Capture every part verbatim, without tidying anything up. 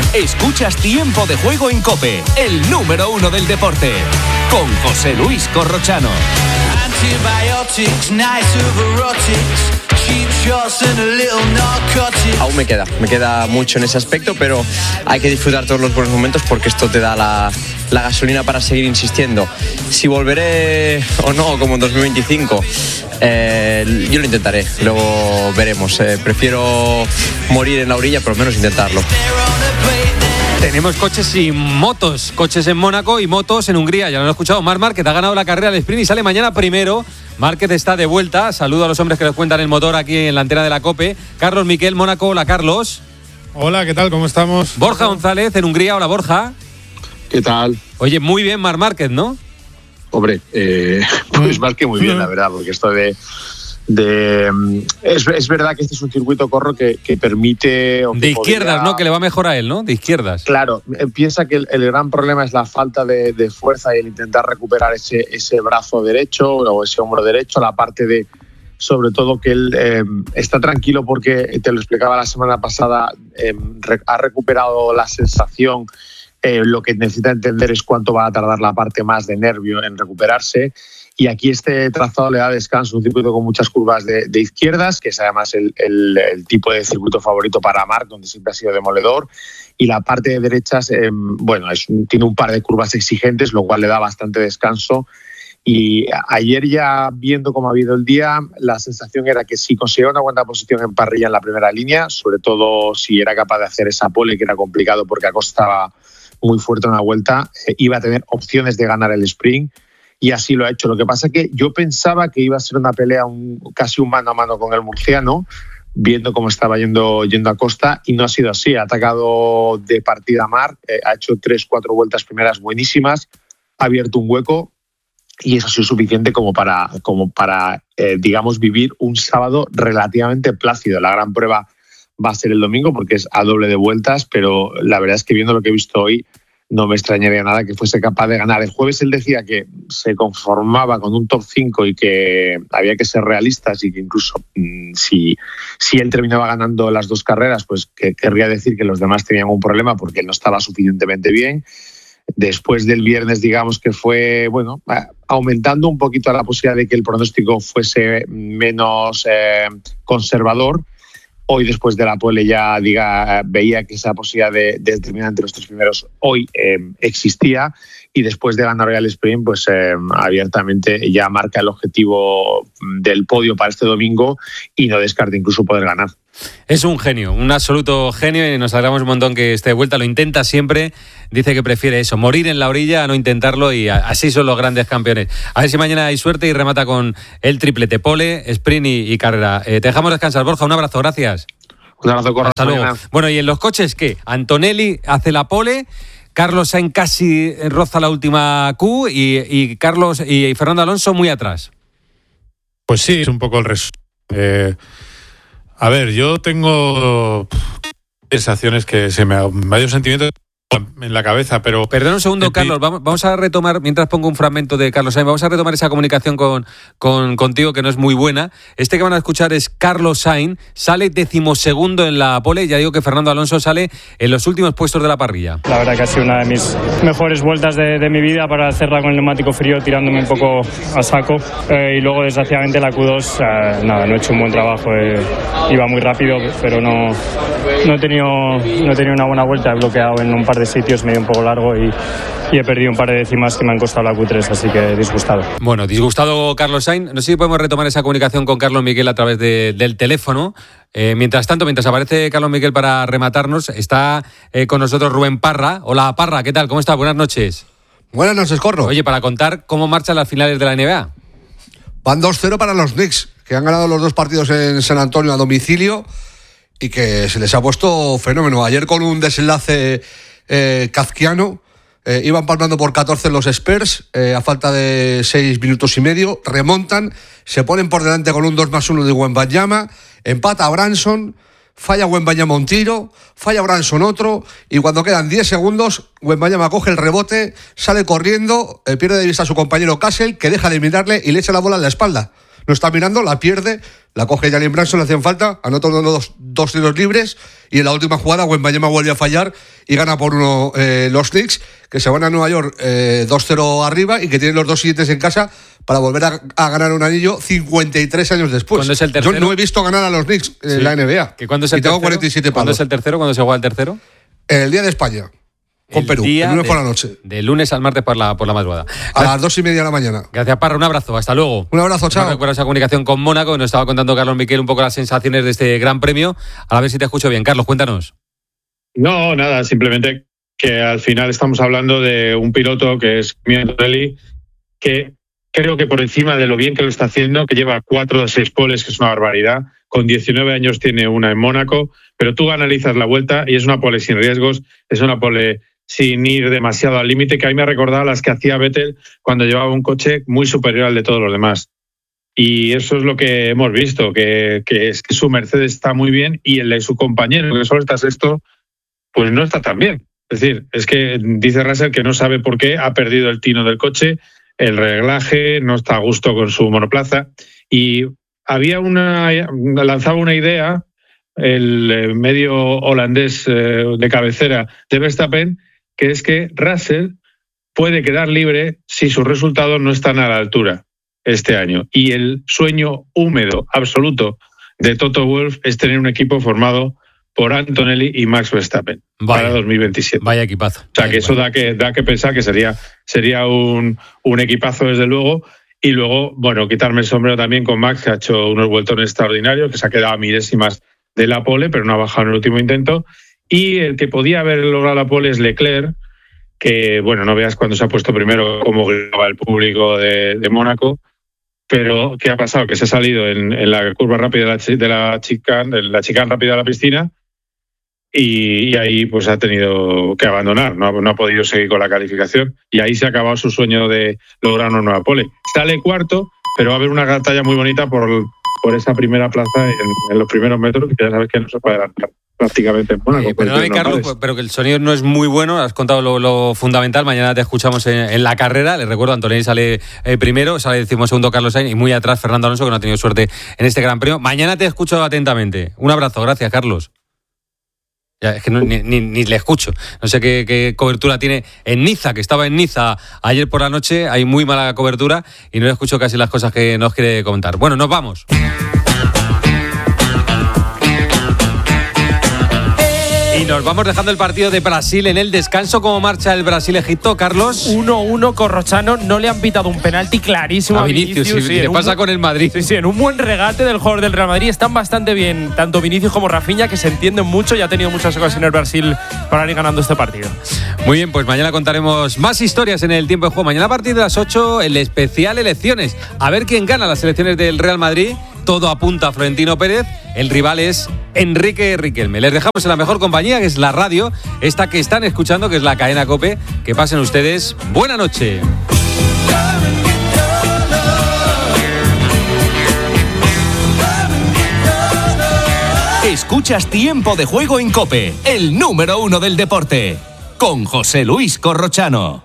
Escuchas Tiempo de Juego en COPE, el número uno del deporte, con José Luis Corrochano. Aún me queda, me queda mucho en ese aspecto, pero hay que disfrutar todos los buenos momentos porque esto te da la, la gasolina para seguir insistiendo. Si volveré o no como en dos mil veinticinco, eh, yo lo intentaré, luego veremos. Eh, prefiero morir en la orilla, por lo menos intentarlo. Tenemos coches y motos, coches en Mónaco y motos en Hungría. Ya lo han escuchado, Marc Márquez ha ganado la carrera del sprint y sale mañana primero. Márquez está de vuelta. Saludo a los hombres que nos cuentan el motor aquí en la antena de la COPE. Carlos Miquel, Mónaco. Hola, Carlos. Hola, ¿qué tal? ¿Cómo estamos? Borja González en Hungría. Hola, Borja. ¿Qué tal? Oye, muy bien Marc Márquez, ¿no? Hombre, eh, pues más que muy bien, la verdad, porque esto de... de es, es verdad que este es un circuito, Corro, que, que permite... O que de izquierdas, podría, ¿no? Que le va mejor a él, ¿no? De izquierdas. Claro, piensa que el, el gran problema es la falta de, de fuerza y el intentar recuperar ese, ese brazo derecho o ese hombro derecho, la parte de... Sobre todo que él eh, está tranquilo porque, te lo explicaba la semana pasada, eh, re, ha recuperado la sensación. Eh, lo que necesita entender es cuánto va a tardar la parte más de nervio en recuperarse. Y aquí este trazado le da descanso, un circuito con muchas curvas de, de izquierdas, que es además el, el, el tipo de circuito favorito para Marc, donde siempre ha sido demoledor. Y la parte de derechas, eh, bueno, es, tiene un par de curvas exigentes, lo cual le da bastante descanso. Y ayer, ya viendo cómo ha habido el día, la sensación era que si conseguía una buena posición en parrilla en la primera línea, sobre todo si era capaz de hacer esa pole, que era complicado porque Acosta estaba muy fuerte en la vuelta, eh, iba a tener opciones de ganar el sprint. Y así lo ha hecho. Lo que pasa es que yo pensaba que iba a ser una pelea un, casi un mano a mano con el murciano, viendo cómo estaba yendo, yendo Acosta, y no ha sido así. Ha atacado de partida a Marc, eh, ha hecho tres, cuatro vueltas primeras buenísimas, ha abierto un hueco y eso ha sido suficiente como para, como para eh, digamos, vivir un sábado relativamente plácido. La gran prueba va a ser el domingo porque es a doble de vueltas, pero la verdad es que viendo lo que he visto hoy, no me extrañaría nada que fuese capaz de ganar. El jueves él decía que se conformaba con un top cinco y que había que ser realistas y que incluso mmm, si, si él terminaba ganando las dos carreras, pues que querría decir que los demás tenían un problema porque él no estaba suficientemente bien. Después del viernes, digamos que fue, bueno, aumentando un poquito la posibilidad de que el pronóstico fuese menos eh, conservador. Hoy, después de la pole, ya diga, veía que esa posibilidad de, de terminar entre los tres primeros hoy eh, existía, y después de ganar el sprint, pues eh, abiertamente ya marca el objetivo del podio para este domingo y no descarta incluso poder ganar. Es un genio, un absoluto genio, y nos alegramos un montón que esté de vuelta. Lo intenta siempre, dice que prefiere eso, morir en la orilla a no intentarlo, y así son los grandes campeones. A ver si mañana hay suerte y remata con el triplete, pole, sprint y, y carrera. Eh, te dejamos descansar, Borja, un abrazo, gracias. Un abrazo, Corro. Hasta luego. Bueno, y en los coches, ¿qué? Antonelli hace la pole, Carlos Sainz casi roza la última Q y, y Carlos y Fernando Alonso muy atrás. Pues sí, es un poco el resumen. Eh, a ver, yo tengo sensaciones que se me ha, me ha dio sentimientos en la cabeza, pero... Perdón un segundo, Carlos, vamos, vamos a retomar, mientras pongo un fragmento de Carlos Sainz, vamos a retomar esa comunicación con, con contigo, que no es muy buena. Este que van a escuchar es Carlos Sainz, sale decimosegundo en la pole, ya digo que Fernando Alonso sale en los últimos puestos de la parrilla. La verdad que ha sido una de mis mejores vueltas de, de mi vida, para hacerla con el neumático frío, tirándome un poco a saco, eh, y luego desgraciadamente la Q dos, eh, nada, no he hecho un buen trabajo, eh, iba muy rápido, pero no, no, he tenido, no he tenido una buena vuelta, he bloqueado en un par de sitios, medio un poco largo, y, y he perdido un par de décimas que me han costado la Q tres, así que disgustado. Bueno, disgustado Carlos Sainz. No sé si podemos retomar esa comunicación con Carlos Miquel a través de, del teléfono. Eh, mientras tanto, mientras aparece Carlos Miquel para rematarnos, está eh, con nosotros Rubén Parra. Hola, Parra, ¿qué tal? ¿Cómo estás? Buenas noches. Buenas noches, Corro. Oye, para contar cómo marchan las finales de la N B A. Van dos cero para los Knicks, que han ganado los dos partidos en San Antonio a domicilio y que se les ha puesto fenómeno. Ayer, con un desenlace eh, kafkiano, eh, iban palmando por catorce los Spurs, eh, a falta de seis minutos y medio, remontan, se ponen por delante con un dos más uno de Wembanyama, empata a Branson, falla Wembanyama un tiro, falla Branson otro, y cuando quedan diez segundos, Wembanyama coge el rebote, sale corriendo, eh, pierde de vista a su compañero Cassell, que deja de mirarle y le echa la bola en la espalda. no está mirando, la pierde, la coge Jalen Brunson, le hacen falta, anota uno, dos, dos tiros libres y en la última jugada Wembanyama vuelve a fallar y gana por uno eh, los Knicks, que se van a Nueva York eh, dos cero arriba y que tienen los dos siguientes en casa para volver a, a ganar un anillo cincuenta y tres años después. ¿Cuándo es el tercero? Yo no he visto ganar a los Knicks en sí. la N B A. ¿Que ¿Cuándo es el y tengo tercero? cuarenta y siete ¿Cuándo palos. es el tercero? ¿Cuándo se juega el tercero? El día de España. Con el Perú, el lunes de, por la noche. De lunes al martes por la, por la madrugada. A las dos y media de la mañana. Gracias, Parra. Un abrazo. Hasta luego. Un abrazo, chao. Recuerdo esa comunicación con Mónaco. Nos estaba contando Carlos Miquel un poco las sensaciones de este gran premio. A ver si te escucho bien. Carlos, cuéntanos. No, nada. Simplemente que al final estamos hablando de un piloto que es Antonelli, que creo que por encima de lo bien que lo está haciendo, que lleva cuatro de seis poles, que es una barbaridad. Con diecinueve años tiene una en Mónaco, pero tú analizas la vuelta y es una pole sin riesgos, es una pole sin ir demasiado al límite, que a mí me ha recordado las que hacía Vettel cuando llevaba un coche muy superior al de todos los demás. Y eso es lo que hemos visto, que, que es que su Mercedes está muy bien y el de su compañero, que solo está sexto, pues no está tan bien. Es decir, es que dice Russell que no sabe por qué ha perdido el tino del coche, el reglaje, no está a gusto con su monoplaza. Y había una, lanzaba una idea el medio holandés de cabecera de Verstappen, que es que Russell puede quedar libre si sus resultados no están a la altura este año. Y el sueño húmedo absoluto de Toto Wolff es tener un equipo formado por Antonelli y Max Verstappen vaya, para dos mil veintisiete. Vaya equipazo. O sea, vaya que equipazo. eso da que, da que pensar que sería, sería un, un equipazo, desde luego. Y luego, bueno, quitarme el sombrero también con Max, que ha hecho unos vueltones extraordinarios, que se ha quedado a milésimas de la pole, pero no ha bajado en el último intento. Y el que podía haber logrado la pole es Leclerc, que, bueno, no veas cuando se ha puesto primero cómo gritaba el público de, de Mónaco, pero ¿qué ha pasado? Que se ha salido en, en la curva rápida de la, de la chicane, de la chicane rápida de la piscina, y, y ahí pues ha tenido que abandonar, no ha, no ha podido seguir con la calificación, y ahí se ha acabado su sueño de lograr una nueva pole. Sale cuarto, pero va a haber una batalla muy bonita por, por esa primera plaza en, en los primeros metros, que ya sabes que no se puede adelantar prácticamente en Mónaco. Eh, perdóname, Carlos, pero que el sonido no es muy bueno, has contado lo, lo fundamental. Mañana te escuchamos en, en la carrera. Les recuerdo, Antonelli sale eh, primero, sale decimosegundo Carlos Sainz y muy atrás Fernando Alonso, que no ha tenido suerte en este Gran Premio. Mañana te escucho atentamente. Un abrazo, gracias, Carlos. Ya, es que no, ni, ni, ni le escucho. No sé qué, qué cobertura tiene en Niza, que estaba en Niza ayer por la noche. Hay muy mala cobertura y no le escucho casi las cosas que nos quiere comentar. Bueno, nos vamos. Y nos vamos dejando el partido de Brasil en el descanso. ¿Cómo marcha el Brasil-Egipto, Carlos? uno uno, Corrochano. No le han pitado un penalti clarísimo a, a Vinicius. Vinicius Sí, sí, le pasa un, con el Madrid. Sí, sí, en un buen regate del jugador del Real Madrid. Están bastante bien, tanto Vinicius como Rafinha, que se entienden mucho y ha tenido muchas ocasiones Brasil para ir ganando este partido. Muy bien, pues mañana contaremos más historias en el tiempo de juego. Mañana a partir de las ocho, el especial elecciones. A ver quién gana las elecciones del Real Madrid. Todo apunta a Florentino Pérez. El rival es Enrique Riquelme. Les dejamos en la mejor compañía, que es la radio, esta que están escuchando, que es la cadena COPE. Que pasen ustedes buena noche. Escuchas Tiempo de Juego en COPE, el número uno del deporte, con José Luis Corrochano.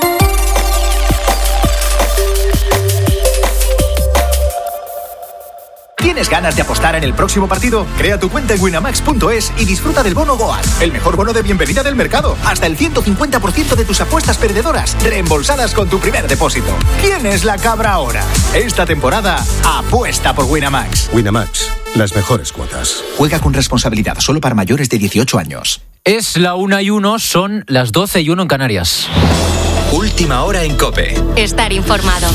¿Tienes ganas de apostar en el próximo partido? Crea tu cuenta en winamax punto es y disfruta del bono Goal, el mejor bono de bienvenida del mercado. Hasta el ciento cincuenta por ciento de tus apuestas perdedoras reembolsadas con tu primer depósito. ¿Quién es la cabra ahora? Esta temporada, apuesta por Winamax. Winamax, las mejores cuotas. Juega con responsabilidad, solo para mayores de dieciocho años. Es la una y uno, son las doce y uno en Canarias. Última hora en COPE. Estar informado.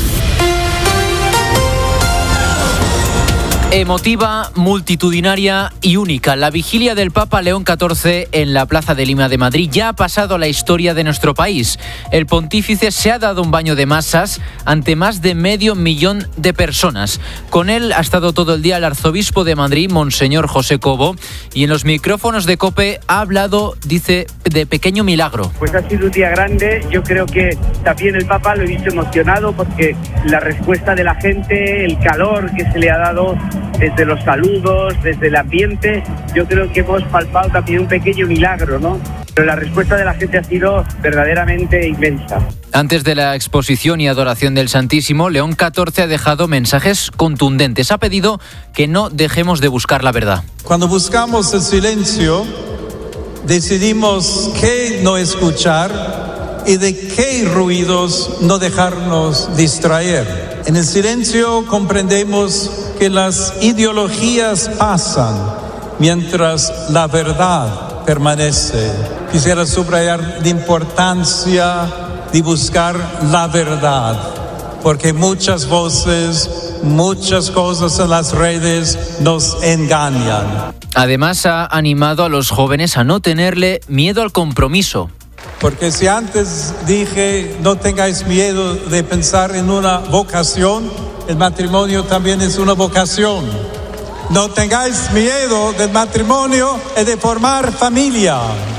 Emotiva, multitudinaria y única. La vigilia del Papa León catorce en la Plaza de Lima de Madrid ya ha pasado a la historia de nuestro país. El pontífice se ha dado un baño de masas ante más de medio millón de personas. Con él ha estado todo el día el arzobispo de Madrid, Monseñor José Cobo, y en los micrófonos de COPE ha hablado, dice, de pequeño milagro. Pues ha sido un día grande. Yo creo que también el Papa lo he visto emocionado porque la respuesta de la gente, el calor que se le ha dado desde los saludos, desde el ambiente, yo creo que hemos palpado también un pequeño milagro, ¿no? Pero la respuesta de la gente ha sido verdaderamente inmensa. Antes de la exposición y adoración del Santísimo, León catorce ha dejado mensajes contundentes. Ha pedido que no dejemos de buscar la verdad. Cuando buscamos el silencio, decidimos qué no escuchar y de qué ruidos no dejarnos distraer. En el silencio comprendemos que las ideologías pasan mientras la verdad permanece. Quisiera subrayar la importancia de buscar la verdad, porque muchas voces, muchas cosas en las redes nos engañan. Además, ha animado a los jóvenes a no tenerle miedo al compromiso. Porque si antes dije no tengáis miedo de pensar en una vocación, el matrimonio también es una vocación. No tengáis miedo del matrimonio y de formar familia.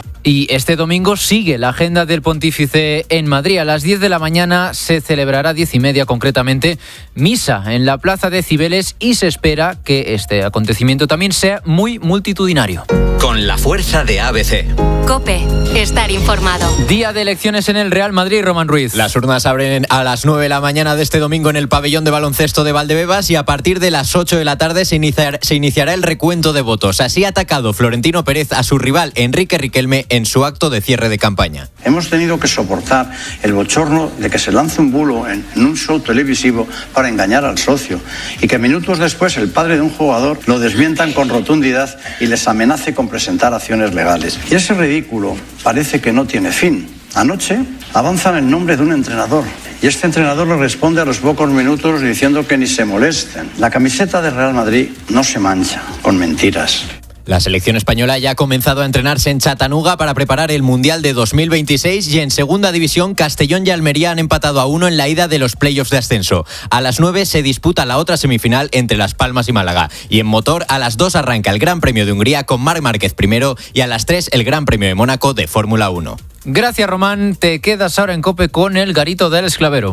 Y este domingo sigue la agenda del Pontífice en Madrid. A las diez de la mañana se celebrará, diez y media concretamente, misa en la Plaza de Cibeles y se espera que este acontecimiento también sea muy multitudinario. Con la fuerza de A B C. COPE, estar informado. Día de elecciones en el Real Madrid, Román Ruiz. Las urnas abren a las nueve de la mañana de este domingo en el pabellón de baloncesto de Valdebebas y a partir de las ocho de la tarde se, iniciar, se iniciará el recuento de votos. Así ha atacado Florentino Pérez a su rival Enrique Riquelme en su acto de cierre de campaña. Hemos tenido que soportar el bochorno de que se lance un bulo en, en un show televisivo para engañar al socio y que minutos después el padre de un jugador lo desmientan con rotundidad y les amenace con presentar acciones legales. Y ese ridículo parece que no tiene fin. Anoche avanzan el nombre de un entrenador y este entrenador le responde a los pocos minutos diciendo que ni se molesten. La camiseta de Real Madrid no se mancha con mentiras. La selección española ya ha comenzado a entrenarse en Chattanooga para preparar el Mundial de dos mil veintiséis y en Segunda División Castellón y Almería han empatado a uno en la ida de los playoffs de ascenso. A las nueve se disputa la otra semifinal entre Las Palmas y Málaga. Y en motor a las dos arranca el Gran Premio de Hungría con Marc Márquez primero y a las tres el Gran Premio de Mónaco de Fórmula uno. Gracias, Román. Te quedas ahora en COPE con el Garito del Esclavero.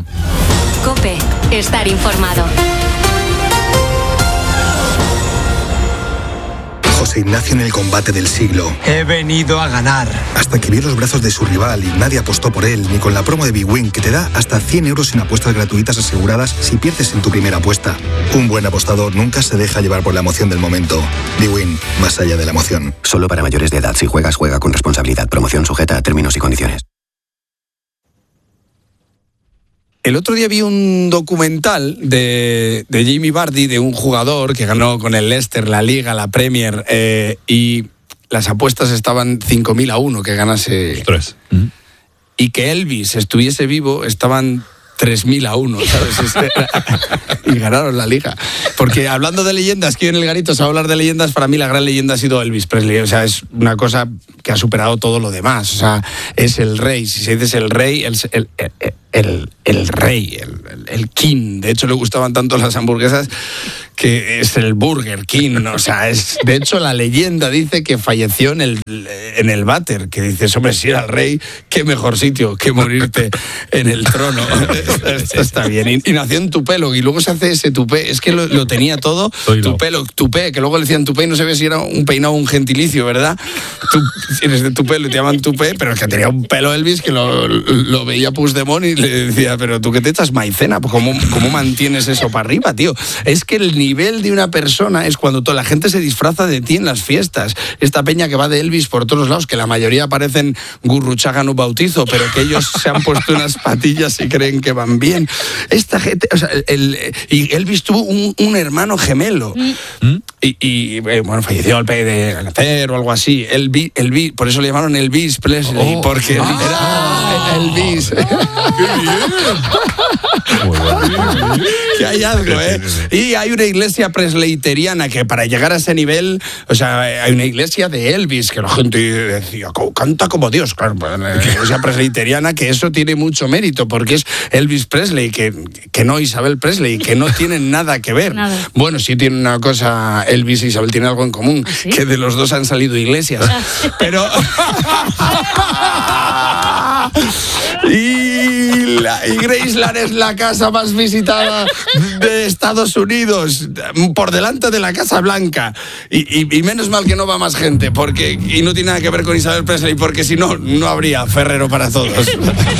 COPE, estar informado. José Ignacio en el combate del siglo. He venido a ganar. Hasta que vio los brazos de su rival y nadie apostó por él, ni con la promo de BWin que te da hasta cien euros en apuestas gratuitas aseguradas si pierdes en tu primera apuesta. Un buen apostador nunca se deja llevar por la emoción del momento. BWin, más allá de la emoción. Solo para mayores de edad. Si juegas, juega con responsabilidad. Promoción sujeta a términos y condiciones. El otro día vi un documental de, de Jamie Vardy, de un jugador que ganó con el Leicester la Liga, la Premier, eh, y las apuestas estaban cinco mil a uno que ganase. Tres. Y que Elvis estuviese vivo estaban tres mil a uno, ¿sabes? Y ganaron la Liga. Porque hablando de leyendas, que en el Garito se va a hablar de leyendas, para mí la gran leyenda ha sido Elvis Presley. O sea, es una cosa que ha superado todo lo demás. O sea, es el rey. Si se dice el rey, el, el, el, el, el rey, el, el, el king. De hecho, le gustaban tanto las hamburguesas que es el Burger King. O sea, es, de hecho, la leyenda dice que falleció en el, en el váter. Que dices, hombre, si era el rey, qué mejor sitio que morirte en el trono. Esto está bien. Y, y nació en Tupelo y luego se hace ese tupé. Es que lo, lo tenía todo. Tupelo, tupé, que luego le decían tupé y no se ve si era un peinado o un gentilicio, ¿verdad? Tú eres de Tupelo y te llaman tupé, pero es que tenía un pelo Elvis que lo, lo veía Puigdemont y le decía, pero tú que te echas maicena, pues ¿cómo, cómo mantienes eso para arriba, tío? Es que el nivel de una persona es cuando toda la gente se disfraza de ti en las fiestas. Esta peña que va de Elvis por todos lados, que la mayoría parecen Gurruchaga no bautizo, pero que ellos se han puesto unas patillas y creen que van bien. Esta gente, o sea, el, y Elvis tuvo un, un hermano gemelo. ¿Mm? Y, y bueno, falleció al pe de cáncer o algo así. Elvis, Elvis, por eso le llamaron Elvis Presley, oh. porque ah. era Elvis. Ah. ¡Qué bien! Muy bueno. Que hay algo, ¿eh? Y hay una iglesia presleyteriana que para llegar a ese nivel, o sea, hay una iglesia de Elvis que la gente decía, canta como Dios, claro, una iglesia presleyteriana que eso tiene mucho mérito porque es Elvis Presley, que, que no Isabel Presley, que no tienen nada que ver. Nada. Bueno, sí tienen una cosa, Elvis y Isabel tienen algo en común, ¿sí? Que de los dos han salido iglesias. Pero... y y, la, y Graceland es la casa más visitada de Estados Unidos, por delante de la Casa Blanca. Y, y, y menos mal que no va más gente, porque y no tiene nada que ver con Isabel Presley, porque si no, no habría Ferrero para todos.